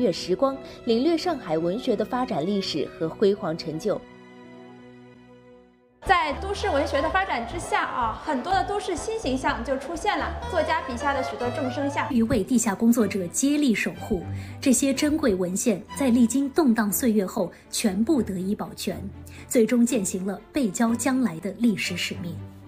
越时光，领略上海文学的发展历史和辉煌成就。 在都市文学的发展之下很多的都市新形象就出现了，作家笔下的许多众生相， 与为地下工作者接力守护，这些珍贵文献在历经动荡岁月后全部得以保全，最终践行了背交将来的历史使命。